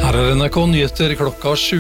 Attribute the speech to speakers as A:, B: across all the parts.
A: Her NRK Nyheter klokka 7.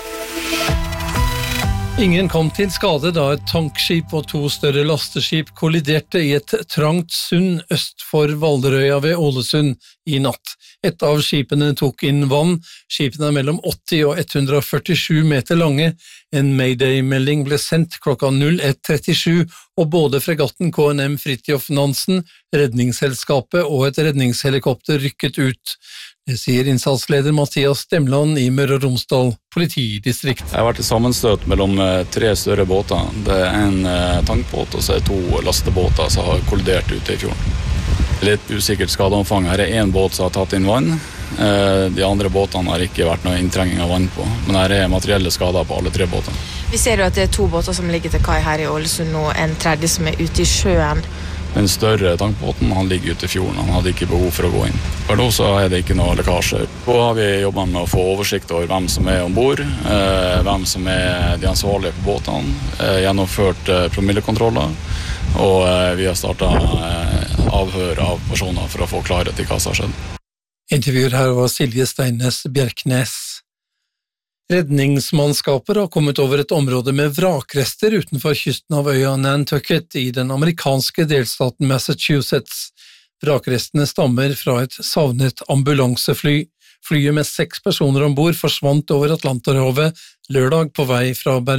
A: Ingen kom til skade da et tankskip og 2 større lasteskip kolliderte i et trangt sund øst for Valderøya ved Ålesund i natt. Et av skipene tok inn vann. Skipene mellom 80 og 147 meter lange. En Mayday-melding ble sendt klokka 01:37, og både fregatten KNM Fridtjof Nansen, redningsselskapet og et redningshelikopter rykket ut. Det sier innsatsleder Mathias Stemland i Møre og Romsdal politidistrikt.
B: Jeg har vært i sammenstøt mellom 3 større båter. Det en tankbåt og så 2 lastebåter som har kollidert ute i fjorden. Litt usikkert skadeomfang. Her 1 båt som har tatt inn vann. De andre båtene har ikke vært noe inntrenging av vann på, men her materielle skader på alle 3 båtene.
C: Vi ser jo at det 2 båter som ligger til kai her i Ålesund nå, en tredje som ute i sjøen.
B: Den større tankbåten, han ligger ute i fjorden, han hadde ikke behov for å gå inn. For nå så det ikke noe lekkasje. Så har vi jobbet med å få oversikt over hvem som ombord, hvem som de ansvarlige på båtene, gjennomført promillekontroller, og vi har startet avhør av personer for å få klarhet i hva som har skjedd.
A: Intervjuer her var Silje Steines Bjerknes. Redningsmannskaper har kommet over et område med vrakrester utenfor kysten av øya Nantucket i den amerikanske delstaten Massachusetts. Vrakrestene stammer fra et savnet ambulansefly. Flyet med 6 personer ombord forsvant over Atlanterhavet lørdag på vei fra